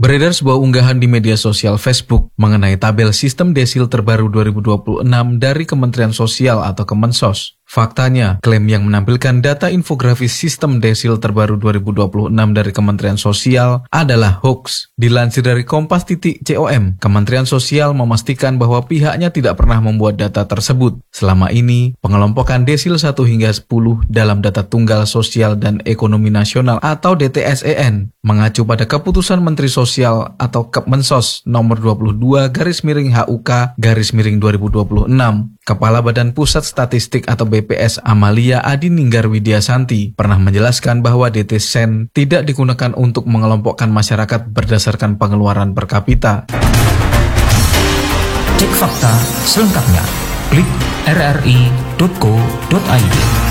Beredar sebuah unggahan di media sosial Facebook mengenai tabel sistem desil terbaru 2026 dari Kementerian Sosial atau Kemensos. Faktanya, klaim yang menampilkan data infografis sistem desil terbaru 2026 dari Kementerian Sosial adalah hoax. Dilansir dari kompas.com, Kementerian Sosial memastikan bahwa pihaknya tidak pernah membuat data tersebut. Selama ini, pengelompokan desil 1 hingga 10 dalam data tunggal sosial dan ekonomi nasional atau DTSEN mengacu pada keputusan Menteri Sosial atau Kemensos nomor 22/HUK/2026. Kepala Badan Pusat Statistik atau BPS Amalia Adi Ninggar Widyasanti pernah menjelaskan bahwa DTSEN tidak digunakan untuk mengelompokkan masyarakat berdasarkan pengeluaran per kapita. Cek fakta selengkapnya. Klik rri.co.id.